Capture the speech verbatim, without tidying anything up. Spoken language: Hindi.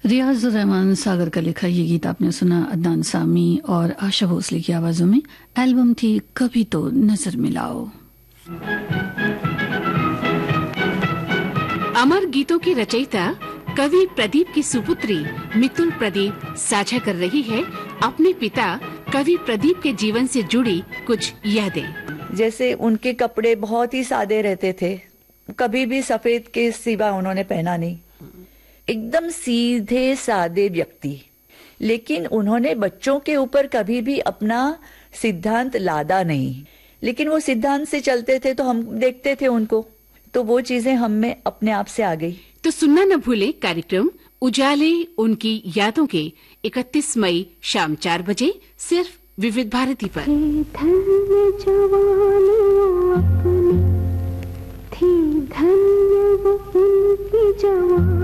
रियाजुर रहमान सागर का लिखा ये गीत आपने सुना अदनान सामी और आशा भोसले की आवाजों में। एल्बम थी कभी तो नजर मिलाओ। अमर गीतों की रचयिता कवि प्रदीप की सुपुत्री मितुल प्रदीप साझा कर रही है अपने पिता कवि प्रदीप के जीवन से जुड़ी कुछ यादें। जैसे उनके कपड़े बहुत ही सादे रहते थे, कभी भी सफेद के सिवा उन्होंने पहना नहीं, एकदम सीधे सादे व्यक्ति। लेकिन उन्होंने बच्चों के ऊपर कभी भी अपना सिद्धांत लादा नहीं, लेकिन वो सिद्धांत से चलते थे तो हम देखते थे उनको, तो वो चीजें हम में अपने आप से आ गई। तो सुनना न भूले कार्यक्रम उजाले उनकी यादों के इकतीस मई शाम चार बजे सिर्फ विविध भारती पर। धन्य जवानी अपनी थी, धन्य वो उनकी जवानी।